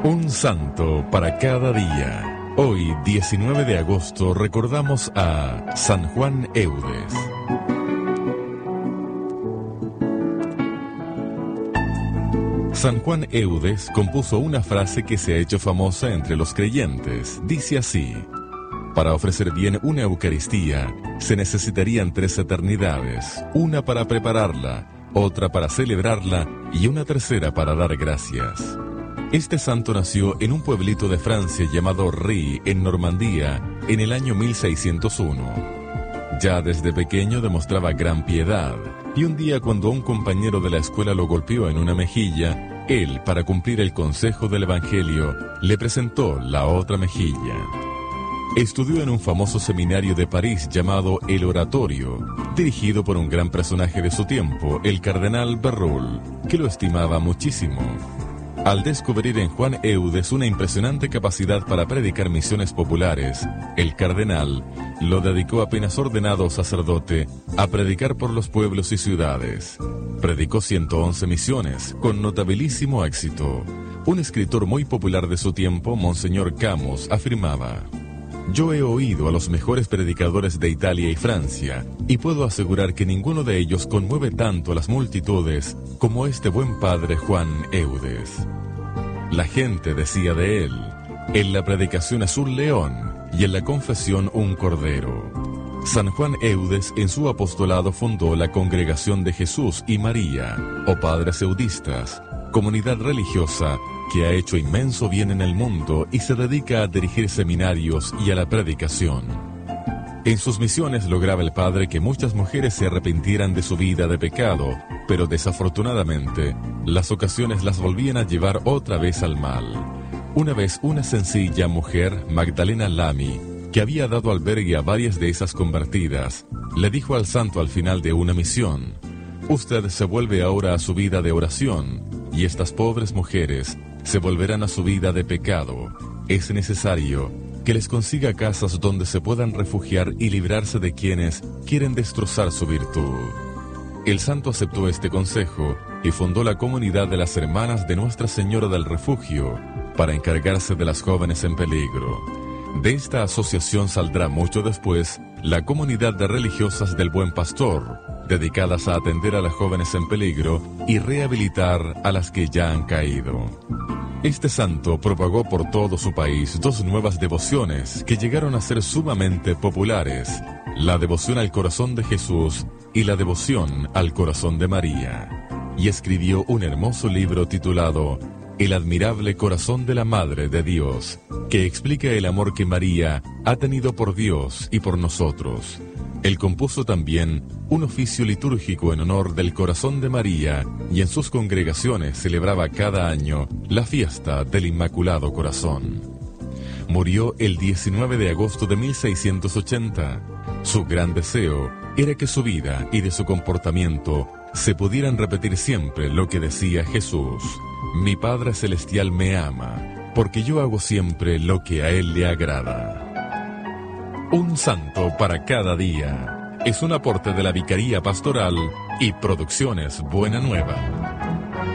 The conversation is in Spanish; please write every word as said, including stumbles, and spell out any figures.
Un santo para cada día. Hoy, diecinueve de agosto, recordamos a San Juan Eudes. San Juan Eudes compuso una frase que se ha hecho famosa entre los creyentes. Dice así: para ofrecer bien una Eucaristía, se necesitarían tres eternidades, una para prepararla, otra para celebrarla y una tercera para dar gracias. Este santo nació en un pueblito de Francia llamado Ry, en Normandía, en el año mil seiscientos uno. Ya desde pequeño demostraba gran piedad, y un día cuando un compañero de la escuela lo golpeó en una mejilla, él, para cumplir el consejo del Evangelio, le presentó la otra mejilla. Estudió en un famoso seminario de París llamado El Oratorio, dirigido por un gran personaje de su tiempo, el cardenal Bérulle, que lo estimaba muchísimo. Al descubrir en Juan Eudes una impresionante capacidad para predicar misiones populares, el cardenal lo dedicó apenas ordenado sacerdote a predicar por los pueblos y ciudades. Predicó ciento once misiones, con notabilísimo éxito. Un escritor muy popular de su tiempo, Monseñor Camus, afirmaba: yo he oído a los mejores predicadores de Italia y Francia, y puedo asegurar que ninguno de ellos conmueve tanto a las multitudes como este buen padre Juan Eudes. La gente decía de él: en la predicación es un león, y en la confesión un cordero. San Juan Eudes en su apostolado fundó la Congregación de Jesús y María, o Padres Eudistas, comunidad religiosa que ha hecho inmenso bien en el mundo y se dedica a dirigir seminarios y a la predicación. En sus misiones lograba el padre que muchas mujeres se arrepintieran de su vida de pecado, pero desafortunadamente, las ocasiones las volvían a llevar otra vez al mal. Una vez una sencilla mujer, Magdalena Lamy, que había dado albergue a varias de esas convertidas, le dijo al santo al final de una misión: usted se vuelve ahora a su vida de oración, y estas pobres mujeres se volverán a su vida de pecado. Es necesario que les consiga casas donde se puedan refugiar y librarse de quienes quieren destrozar su virtud. El santo aceptó este consejo y fundó la comunidad de las Hermanas de Nuestra Señora del Refugio para encargarse de las jóvenes en peligro. De esta asociación saldrá mucho después la comunidad de religiosas del Buen Pastor, dedicadas a atender a las jóvenes en peligro y rehabilitar a las que ya han caído. Este santo propagó por todo su país dos nuevas devociones que llegaron a ser sumamente populares: la devoción al corazón de Jesús y la devoción al corazón de María. Y escribió un hermoso libro titulado El admirable corazón de la Madre de Dios, que explica el amor que María ha tenido por Dios y por nosotros. Él compuso también un oficio litúrgico en honor del corazón de María, y en sus congregaciones celebraba cada año la fiesta del Inmaculado Corazón. Murió el diecinueve de agosto de mil seiscientos ochenta. Su gran deseo era que su vida y de su comportamiento se pudieran repetir siempre lo que decía Jesús: mi Padre Celestial me ama, porque yo hago siempre lo que a Él le agrada. Un santo para cada día es un aporte de la Vicaría Pastoral y Producciones Buena Nueva.